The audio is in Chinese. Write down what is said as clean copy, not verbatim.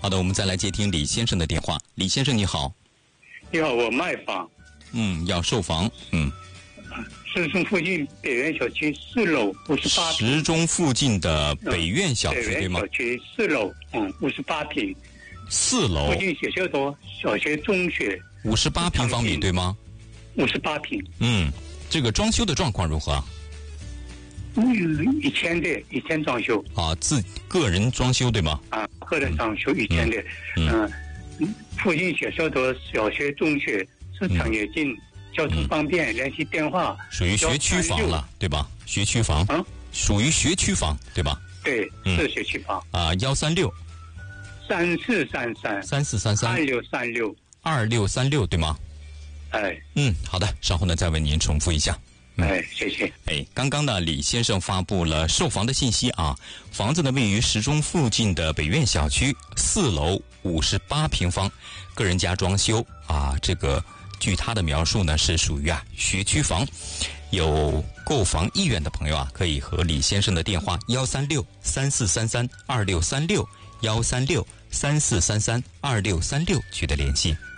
好的，我们再来接听李先生的电话。李先生你好。 你好，我卖房。 要售房。 石中附近北苑小区4楼58平。 石中附近的北苑小区对吗？ 北苑小区4楼，58平。 4楼。 附近学校多，小学、中学。 58平方米对吗 ？58平。 这个装修的状况如何？ 一千装修。 个人装修对吗？ 个人装修1000的。附近学校多，小学、中学，市场也近，交通方便，联系电话。 属于学区房了，对吧？学区房。属于学区房，对吧？ 对，是学区房。 136。 3433。 2636，对吗？好的，稍后呢再为您重复一下。 谢谢。 刚刚呢，李先生发布了售房的信息啊。房子呢位于石中附近的北苑小区4楼58平方，个人加装修啊。这个据他的描述呢，是属于学区房。有购房意愿的朋友啊，可以和李先生的电话136-3433-2636 136-3433-2636取得联系。